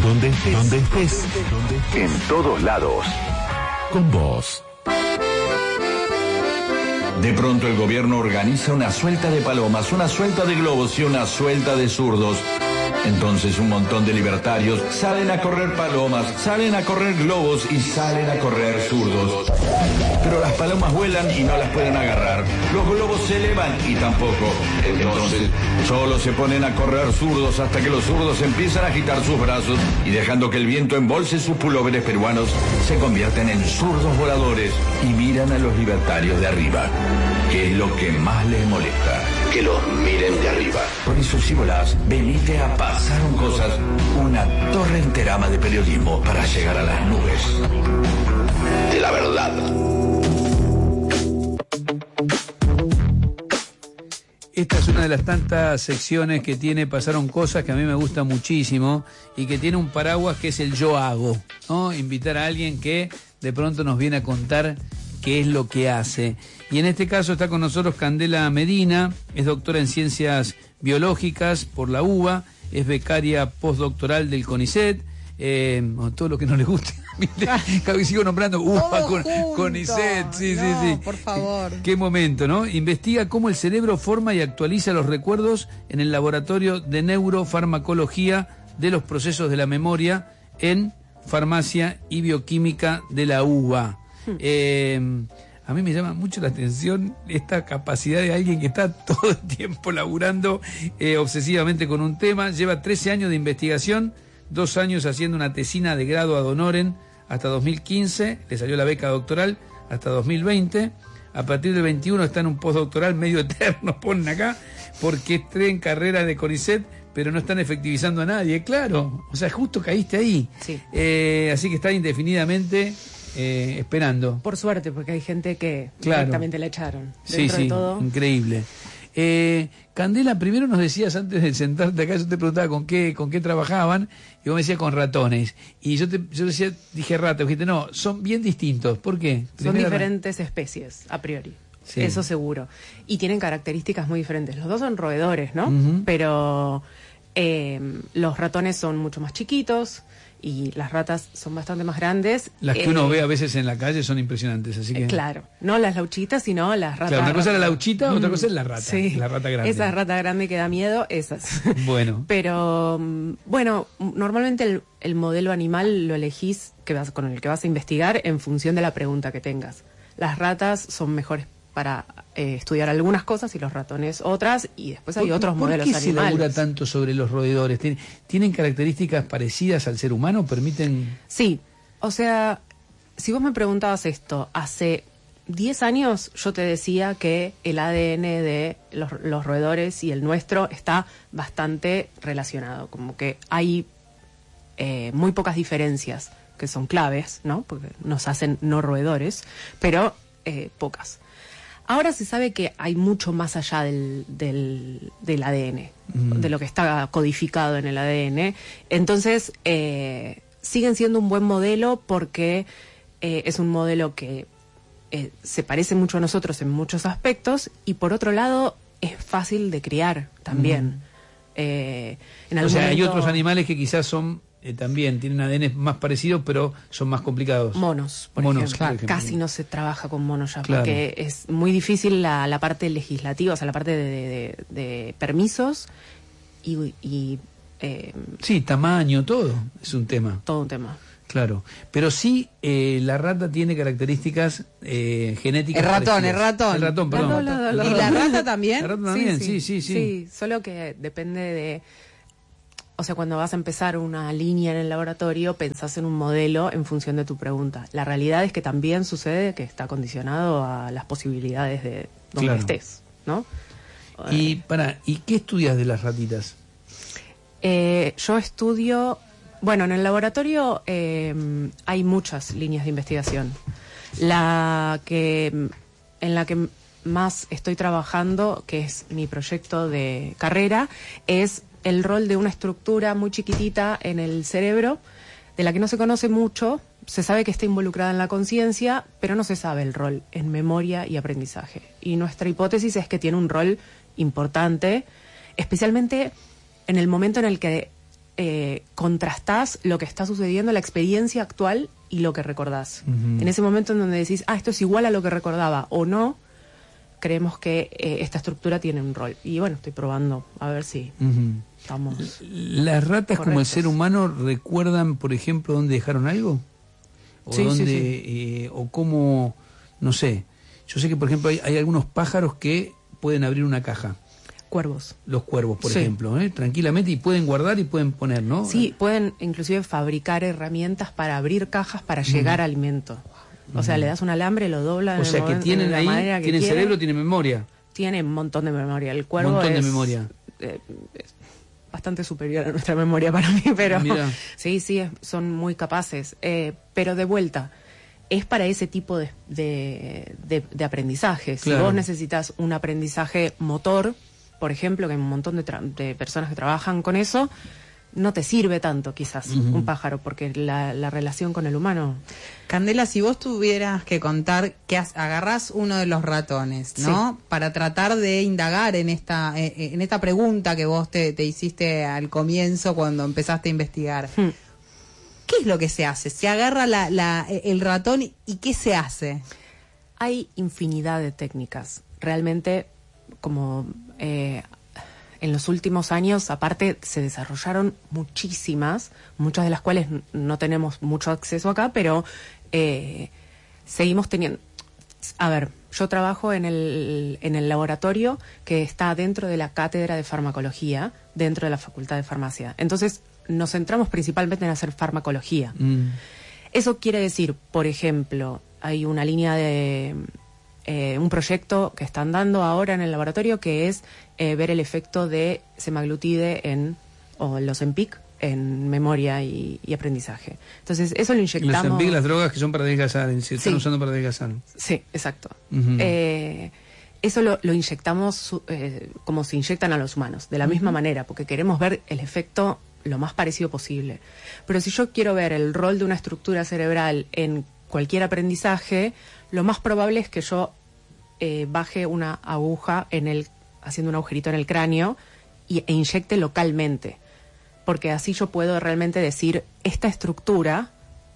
Donde estés. En todos lados. Con vos. De pronto el gobierno organiza una suelta de palomas, una suelta de globos y una suelta de zurdos. Entonces un montón de libertarios salen a correr palomas, salen a correr globos y salen a correr zurdos. Pero las palomas vuelan y no las pueden agarrar. Los globos se elevan y tampoco. Entonces solo se ponen a correr zurdos hasta que los zurdos empiezan a agitar sus brazos y dejando que el viento embolse sus pulóveres peruanos, se convierten en zurdos voladores y miran a los libertarios de arriba. ¿Qué es lo que más les molesta? Que los miren de arriba. Por eso si volás, venite a Pasaron Cosas, una torrenterama de periodismo para llegar a las nubes de la verdad. Esta es una de las tantas secciones que tiene Pasaron Cosas, que a mí me gusta muchísimo, y que tiene un paraguas que es el yo hago, ¿no? Invitar a alguien que de pronto nos viene a contar qué es lo que hace. Y en este caso está con nosotros Candela Medina, es doctora en Ciencias Biológicas por la UBA, es becaria postdoctoral del CONICET, todo lo que no le guste. Cada vez sigo nombrando UBA, CONICET, sí. Por favor. Qué momento, ¿no? Investiga cómo el cerebro forma y actualiza los recuerdos en el laboratorio de neurofarmacología de los procesos de la memoria en farmacia y bioquímica de la UBA. A mí me llama mucho la atención esta capacidad de alguien que está todo el tiempo laburando obsesivamente con un tema. Lleva 13 años de investigación, 2 años haciendo una tesina de grado ad honorem hasta 2015, le salió la beca doctoral hasta 2020. A partir del 21 está en un postdoctoral medio eterno, ponen acá, porque está en carrera de CONICET, pero no están efectivizando a nadie, claro. O sea, justo caíste ahí. Sí. Así que está indefinidamente esperando. Por suerte, porque hay gente que claro, directamente la echaron. Sí, de todo. Increíble. Candela, primero nos decías antes de sentarte acá, yo te preguntaba con qué trabajaban, y vos me decías con ratones. Y yo dije ratas, dijiste, no, son bien distintos. ¿Por qué? Son diferentes especies, a priori. Sí. Eso seguro. Y tienen características muy diferentes. Los dos son roedores, ¿no? Uh-huh. Pero los ratones son mucho más chiquitos y las ratas son bastante más grandes. Las que uno ve a veces en la calle son impresionantes, así que... Claro, no las lauchitas, sino las ratas. Claro, una cosa es la lauchita, otra cosa es la rata. Sí. La rata grande. Esa rata grande que da miedo, esas. Bueno. Pero, bueno, normalmente el modelo animal lo elegís con el que vas a investigar en función de la pregunta que tengas. Las ratas son mejores para estudiar algunas cosas y los ratones otras, y después hay otros modelos animales. ¿Por qué se labura tanto sobre los roedores? ¿Tienen características parecidas al ser humano? ¿Permiten...? Sí, o sea, si vos me preguntabas esto hace 10 años, yo te decía que el ADN de los roedores y el nuestro está bastante relacionado, como que hay muy pocas diferencias que son claves, ¿no? Porque nos hacen no roedores, pero pocas. Ahora se sabe que hay mucho más allá del ADN, de lo que está codificado en el ADN. Entonces, siguen siendo un buen modelo porque es un modelo que se parece mucho a nosotros en muchos aspectos, y por otro lado es fácil de criar también. O sea, hay otros animales que quizás son... también tienen ADN más parecidos, pero son más complicados. Monos, por ejemplo. Casi no se trabaja con monos ya, claro, porque es muy difícil la parte legislativa, o sea, la parte de permisos y sí, tamaño, todo es un tema. Todo un tema. Claro, pero sí la rata tiene características genéticas. El ratón, perdón. ¿Y la rata también? La rata también, sí. Sí, solo que depende de... O sea, cuando vas a empezar una línea en el laboratorio, pensás en un modelo en función de tu pregunta. La realidad es que también sucede que está condicionado a las posibilidades de donde estés, ¿no? ¿Y qué estudias de las ratitas? Yo estudio... Bueno, en el laboratorio hay muchas líneas de investigación. En la que más estoy trabajando, que es mi proyecto de carrera, es el rol de una estructura muy chiquitita en el cerebro, de la que no se conoce mucho. Se sabe que está involucrada en la conciencia, pero no se sabe el rol en memoria y aprendizaje. Y nuestra hipótesis es que tiene un rol importante, especialmente en el momento en el que contrastás lo que está sucediendo, la experiencia actual y lo que recordás. En ese momento en donde decís, esto es igual a lo que recordaba o no, creemos que esta estructura tiene un rol. Y bueno, estoy probando a ver si estamos ¿Las ratas, correctos, como el ser humano, recuerdan, por ejemplo, dónde dejaron algo? ¿O sí, dónde, sí. O cómo, no sé? Yo sé que, por ejemplo, hay algunos pájaros que pueden abrir una caja. Cuervos. Los cuervos, por sí. ejemplo, tranquilamente, y pueden guardar y pueden poner, ¿no? Sí, pueden inclusive fabricar herramientas para abrir cajas para llegar a alimento. O sea, le das un alambre, lo doblan. O sea, que tienen ahí, tienen cerebro, tienen memoria. Tiene un montón de memoria. El cuervo un montón es, de memoria. Es bastante superior a nuestra memoria para mí, pero Mirá. sí, son muy capaces. Pero de vuelta, es para ese tipo de aprendizaje. Claro. Si vos necesitas un aprendizaje motor, por ejemplo, que hay un montón de personas que trabajan con eso, no te sirve tanto quizás un pájaro, porque la relación con el humano... Candela, si vos tuvieras que contar que agarrás uno de los ratones, ¿no? Sí. Para tratar de indagar en esta pregunta que vos te hiciste al comienzo cuando empezaste a investigar. ¿Qué es lo que se hace? Se agarra el ratón y ¿qué se hace? Hay infinidad de técnicas. Realmente, como... en los últimos años, aparte, se desarrollaron muchísimas, muchas de las cuales no tenemos mucho acceso acá, pero seguimos teniendo... A ver, yo trabajo en el laboratorio que está dentro de la cátedra de farmacología, dentro de la Facultad de Farmacia. Entonces, nos centramos principalmente en hacer farmacología. Eso quiere decir, por ejemplo, hay una línea de... un proyecto que están dando ahora en el laboratorio que es ver el efecto de semaglutide o los Ozempic en memoria y aprendizaje. Entonces, eso lo inyectamos... Los Ozempic, las drogas que son para adelgazar, se están usando para adelgazar. Sí, exacto. Eso lo inyectamos como se inyectan a los humanos, de la misma manera, porque queremos ver el efecto lo más parecido posible. Pero si yo quiero ver el rol de una estructura cerebral en cualquier aprendizaje, lo más probable es que yo baje una aguja haciendo un agujerito en el cráneo e inyecte localmente, porque así yo puedo realmente decir, esta estructura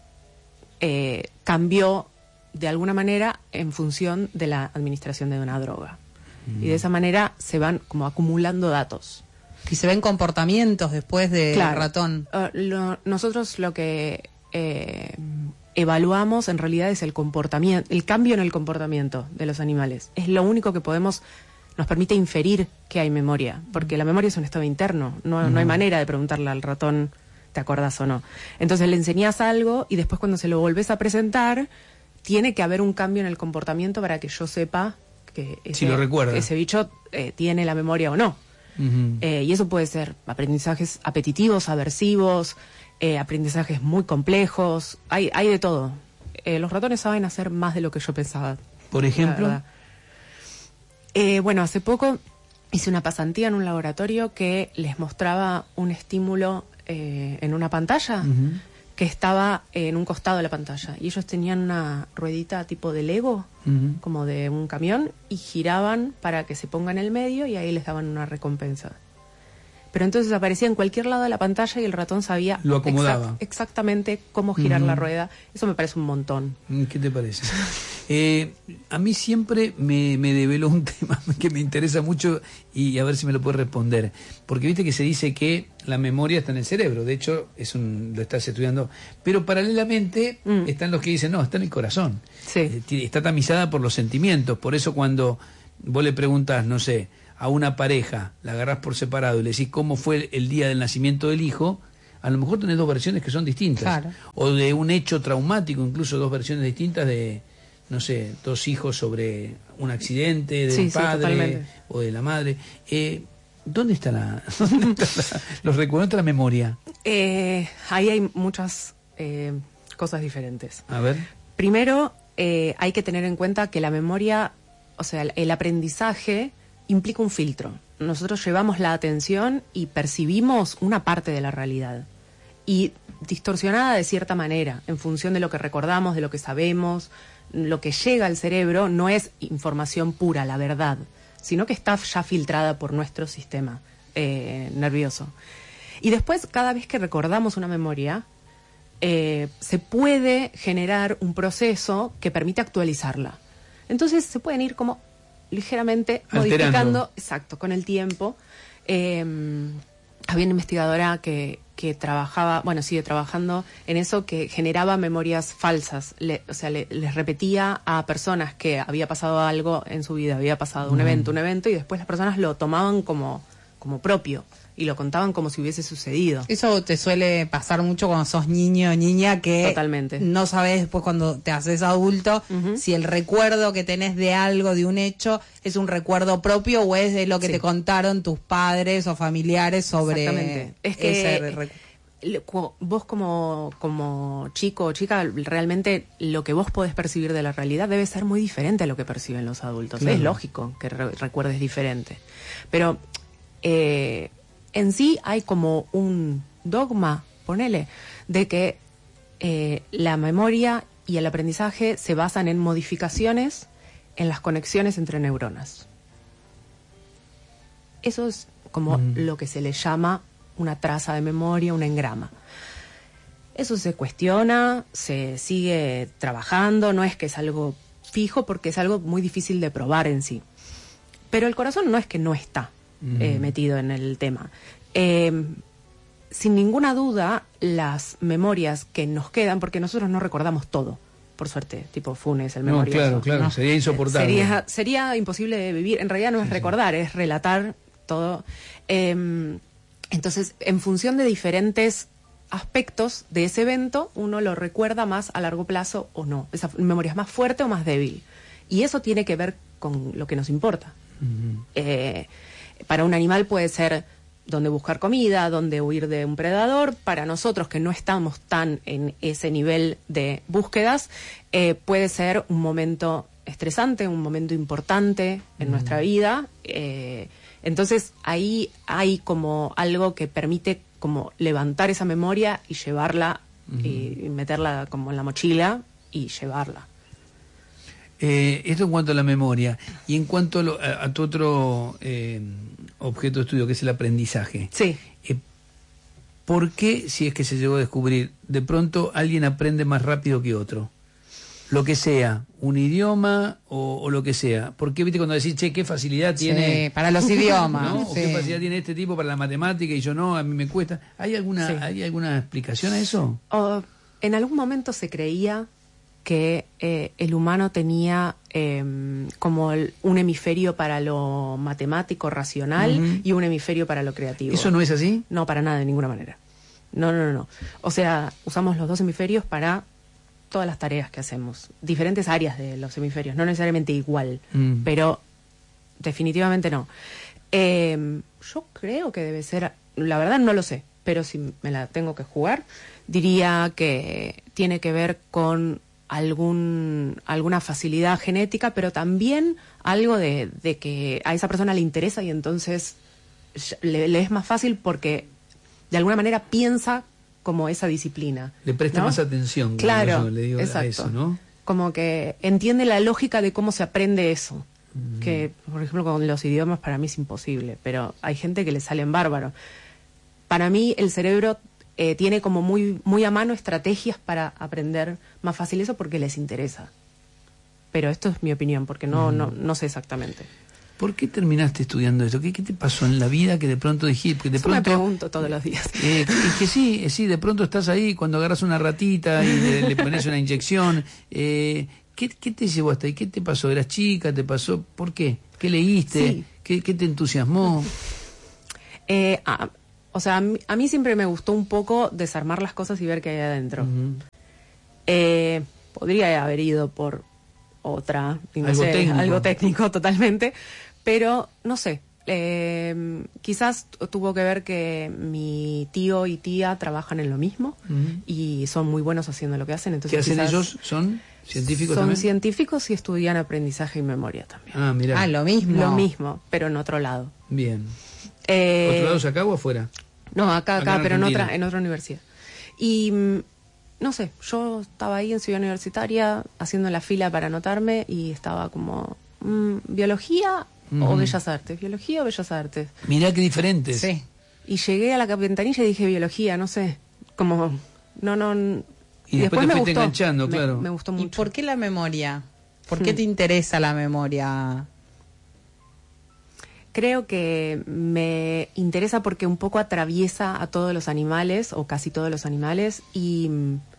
cambió de alguna manera en función de la administración de una droga. Y de esa manera se van como acumulando datos. Y se ven comportamientos después del ratón. Nosotros lo que... evaluamos en realidad es el comportamiento, el cambio en el comportamiento de los animales. Es lo único que nos permite inferir que hay memoria, porque la memoria es un estado interno, no hay manera de preguntarle al ratón, ¿te acordás o no? Entonces le enseñás algo y después cuando se lo volvés a presentar, tiene que haber un cambio en el comportamiento para que yo sepa que ese bicho tiene la memoria o no. Y eso puede ser aprendizajes apetitivos, aversivos, aprendizajes muy complejos, hay de todo. Los ratones saben hacer más de lo que yo pensaba. ¿Por ejemplo? Bueno, hace poco hice una pasantía en un laboratorio que les mostraba un estímulo en una pantalla que estaba en un costado de la pantalla. Y ellos tenían una ruedita tipo de Lego, como de un camión, y giraban para que se ponga en el medio y ahí les daban una recompensa. Pero entonces aparecía en cualquier lado de la pantalla y el ratón sabía lo acomodaba. Exactamente cómo girar la rueda. Eso me parece un montón. ¿Qué te parece? A mí siempre me develó un tema que me interesa mucho y a ver si me lo puedes responder. Porque viste que se dice que la memoria está en el cerebro. De hecho, lo estás estudiando. Pero paralelamente están los que dicen, no, está en el corazón. Sí. Está tamizada por los sentimientos. Por eso cuando vos le preguntás, no sé, a una pareja, la agarrás por separado y le decís cómo fue el día del nacimiento del hijo, a lo mejor tenés dos versiones que son distintas. Claro. O de un hecho traumático, incluso dos versiones distintas de, no sé, dos hijos sobre un accidente del padre o de la madre. ¿Dónde está los recuerdos de la memoria? Ahí hay muchas cosas diferentes. A ver. Primero, hay que tener en cuenta que la memoria, o sea, el aprendizaje implica un filtro. Nosotros llevamos la atención y percibimos una parte de la realidad. Y distorsionada de cierta manera, en función de lo que recordamos, de lo que sabemos, lo que llega al cerebro no es información pura, la verdad, sino que está ya filtrada por nuestro sistema nervioso. Y después, cada vez que recordamos una memoria, se puede generar un proceso que permite actualizarla. Entonces se pueden ir como ligeramente modificando, exacto, con el tiempo. Había una investigadora que trabajaba, bueno, sigue trabajando en eso, que generaba memorias falsas. Les repetía a personas que había pasado algo en su vida, había pasado un evento, y después las personas lo tomaban como propio y lo contaban como si hubiese sucedido. Eso te suele pasar mucho cuando sos niño o niña, que totalmente no sabes después cuando te haces adulto si el recuerdo que tenés de algo, de un hecho, es un recuerdo propio o es de lo que te contaron tus padres o familiares sobre exactamente. Es que vos como chico o chica, realmente lo que vos podés percibir de la realidad debe ser muy diferente a lo que perciben los adultos. Claro. Es lógico que recuerdes diferente. Pero en sí hay como un dogma, ponele, de que la memoria y el aprendizaje se basan en modificaciones en las conexiones entre neuronas. Eso es como lo que se le llama una traza de memoria, un engrama. Eso se cuestiona, se sigue trabajando, no es que es algo fijo porque es algo muy difícil de probar en sí. Pero el corazón no es que no está metido en el tema. Sin ninguna duda, las memorias que nos quedan, porque nosotros no recordamos todo, por suerte, tipo Funes, el memorioso. No, claro, sería insoportable. Sería imposible de vivir. En realidad no es recordar, es relatar todo. Entonces, en función de diferentes aspectos de ese evento, uno lo recuerda más a largo plazo o no. Esa memoria es más fuerte o más débil. Y eso tiene que ver con lo que nos importa. Para un animal puede ser dónde buscar comida, dónde huir de un predador. Para nosotros, que no estamos tan en ese nivel de búsquedas, puede ser un momento estresante, un momento importante en nuestra vida. Entonces, ahí hay como algo que permite como levantar esa memoria y llevarla, y meterla como en la mochila y llevarla. Esto en cuanto a la memoria. Y en cuanto a tu otro objeto de estudio, que es el aprendizaje. Sí. ¿Por qué, si es que se llegó a descubrir, de pronto alguien aprende más rápido que otro? Lo que sea, un idioma o lo que sea. ¿Por qué, viste, cuando decís, che, qué facilidad tiene para los idiomas, ¿no? Sí. O qué facilidad tiene este tipo para la matemática y yo no, a mí me cuesta? ¿Hay alguna explicación a eso? En algún momento se creía que el humano tenía como un hemisferio para lo matemático, racional, y un hemisferio para lo creativo. ¿Eso no es así? No, para nada, de ninguna manera. No. O sea, usamos los dos hemisferios para todas las tareas que hacemos. Diferentes áreas de los hemisferios, no necesariamente igual, pero definitivamente no. Yo creo que debe ser, la verdad no lo sé, pero si me la tengo que jugar, diría que tiene que ver con alguna facilidad genética, pero también algo de que a esa persona le interesa y entonces le es más fácil porque de alguna manera piensa como esa disciplina. Le presta más atención. Claro, le digo exacto. A eso, ¿no? Como que entiende la lógica de cómo se aprende eso. Que, por ejemplo, con los idiomas para mí es imposible, pero hay gente que le salen bárbaro. Para mí el cerebro tiene como muy, muy a mano estrategias para aprender más fácil eso porque les interesa. Pero esto es mi opinión, porque no sé exactamente. ¿Por qué terminaste estudiando esto? ¿Qué te pasó en la vida que de pronto dijiste? Eso me pregunto todos los días. Que sí, de pronto estás ahí cuando agarras una ratita y le pones una inyección. ¿Qué te llevó hasta ahí? ¿Qué te pasó? ¿Eras chica? ¿Te pasó? ¿Por qué? ¿Qué leíste? Sí. ¿Qué te entusiasmó? O sea, a mí siempre me gustó un poco desarmar las cosas y ver qué hay adentro. Podría haber ido por otra, algo técnico totalmente, pero no sé. Quizás tuvo que ver que mi tío y tía trabajan en lo mismo y son muy buenos haciendo lo que hacen. Entonces, ¿qué hacen ellos? ¿Son científicos también? Son científicos y estudian aprendizaje y memoria también. Ah, mirá. Lo mismo. Lo mismo, pero en otro lado. Bien. ¿Otro lado es acá o afuera? No, acá pero en Argentina. otra universidad. Y no sé, yo estaba ahí en Ciudad Universitaria haciendo la fila para anotarme y estaba como biología o bellas artes, biología o bellas artes. Mirá qué diferentes. Sí. Y llegué a la ventanilla y dije biología, no sé, como, no. Y después te me fuiste gustó, enganchando, claro. Me gustó ¿Y mucho. por qué la memoria? ¿Por qué te interesa la memoria? Creo que me interesa porque un poco atraviesa a todos los animales, o casi todos los animales, y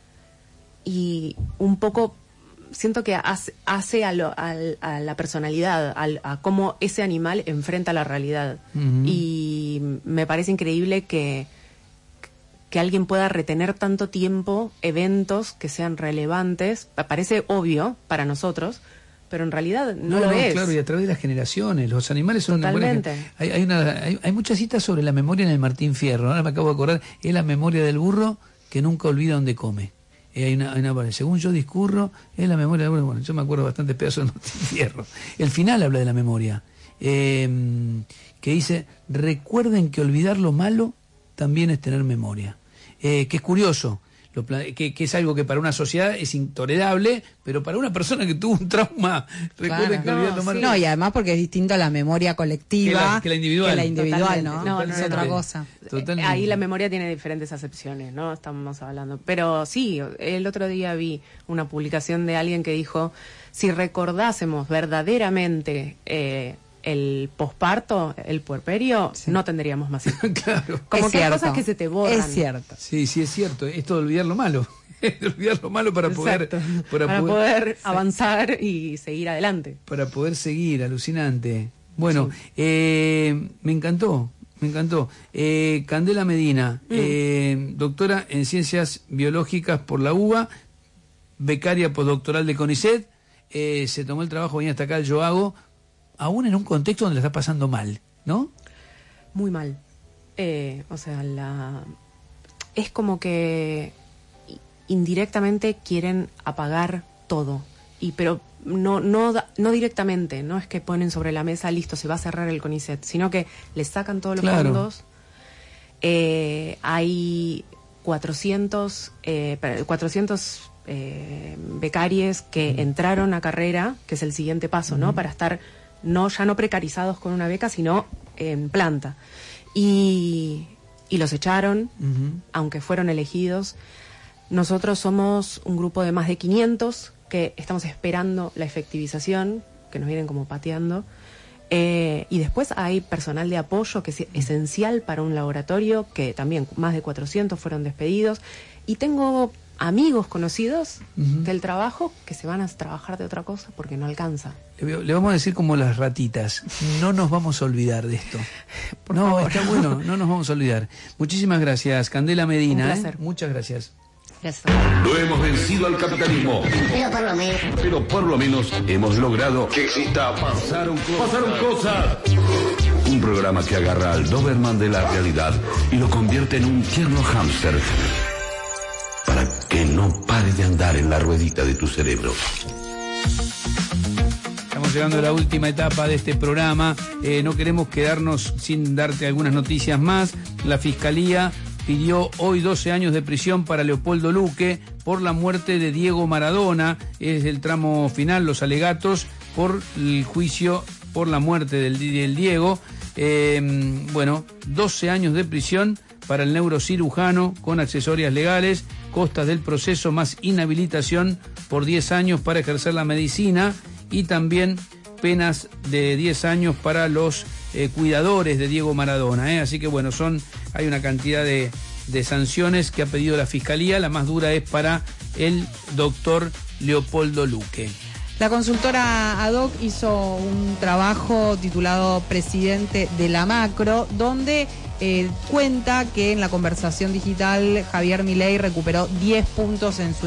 un poco siento que hace a la personalidad, a cómo ese animal enfrenta la realidad. Uh-huh. Y me parece increíble que alguien pueda retener tanto tiempo eventos que sean relevantes. Parece obvio para nosotros, pero en realidad no lo es. Claro, y a través de las generaciones, los animales son Totalmente. una buena... Hay muchas citas sobre la memoria en el Martín Fierro, ahora me acabo de acordar, es la memoria del burro que nunca olvida dónde come. Según yo discurro, es la memoria del burro. Bueno, yo me acuerdo bastante pedazos del Martín Fierro. El final habla de la memoria, que dice, recuerden que olvidar lo malo también es tener memoria. Que es curioso, que es algo que para una sociedad es intolerable, pero para una persona que tuvo un trauma, recuerden que olvidar lo malo. No, y además porque es distinto a la memoria colectiva que la individual. ¿no? No, es otra cosa. Totalmente. Ahí la memoria tiene diferentes acepciones, ¿no? Estamos hablando. Pero sí, el otro día vi una publicación de alguien que dijo, si recordásemos verdaderamente el posparto, el puerperio, no tendríamos más hijos. Claro. Como Es que hay cierto. cosas que se te borran. Es cierto. Sí, es cierto. Esto de olvidar lo malo. De olvidar lo malo para poder... Para poder avanzar y seguir adelante. Para poder seguir, alucinante. Bueno, me encantó. Candela Medina, doctora en Ciencias Biológicas por la UBA, becaria postdoctoral de CONICET, se tomó el trabajo, venía hasta acá, yo hago, aún en un contexto donde la está pasando mal, ¿no? Muy mal. O sea, es como que indirectamente quieren apagar todo. Pero no directamente, no es que ponen sobre la mesa, listo, se va a cerrar el CONICET, sino que le sacan todos los fondos. Hay 400 becarios que entraron a carrera, que es el siguiente paso, ¿no? Para estar ya no precarizados con una beca, sino en planta. Y los echaron, aunque fueron elegidos. Nosotros somos un grupo de más de 500 que estamos esperando la efectivización, que nos vienen como pateando. Y después hay personal de apoyo que es esencial para un laboratorio, que también más de 400 fueron despedidos. Y tengo amigos conocidos del trabajo que se van a trabajar de otra cosa porque no alcanza. Le vamos a decir como las ratitas, no nos vamos a olvidar de esto. Por favor. Está bueno, no nos vamos a olvidar. Muchísimas gracias, Candela Medina. Un placer. Muchas gracias. Gracias. No hemos vencido al capitalismo, pero por lo menos hemos logrado que exista Pasaron Cosas. Un programa que agarra al Doberman de la realidad y lo convierte en un tierno hámster para que no pare de andar en la ruedita de tu cerebro. Estamos llegando a la última etapa de este programa. No queremos quedarnos sin darte algunas noticias más. La Fiscalía pidió hoy 12 años de prisión para Leopoldo Luque por la muerte de Diego Maradona. Es el tramo final, los alegatos por el juicio por la muerte del Diego. 12 años de prisión para el neurocirujano con accesorias legales, costas del proceso más inhabilitación por 10 años para ejercer la medicina y también penas de 10 años para los cuidadores de Diego Maradona. Así que bueno, hay una cantidad de sanciones que ha pedido la Fiscalía. La más dura es para el doctor Leopoldo Luque. La consultora ADOC hizo un trabajo titulado Presidente de la Macro, donde cuenta que en la conversación digital Javier Milei recuperó 10 puntos en su